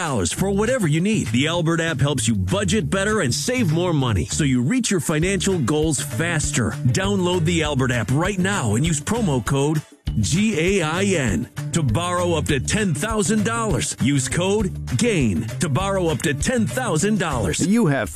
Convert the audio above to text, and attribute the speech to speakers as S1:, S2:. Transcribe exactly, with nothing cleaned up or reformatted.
S1: dollars for whatever you need. The Albert app helps you budget better and save more money so you reach your financial goals faster. Download the Albert app right now and use promo code G A I N to borrow up to ten thousand dollars. Use code GAIN to borrow up to ten thousand dollars.
S2: You have